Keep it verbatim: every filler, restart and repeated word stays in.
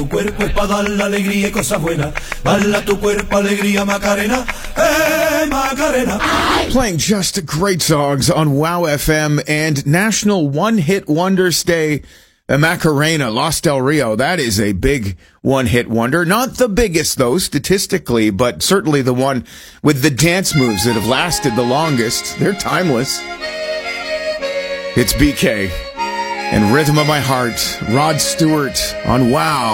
Tu cuerpo es para dar la alegría y cosas buenas. Bala tu cuerpo, alegría, Macarena. Hey, Macarena. Playing just great songs on Wow F M and National One Hit Wonders Day. The Macarena, Los Del Rio, that is a big one-hit wonder. Not the biggest, though, statistically, but certainly the one with the dance moves that have lasted the longest. They're timeless. It's B K and Rhythm of My Heart, Rod Stewart on Wow.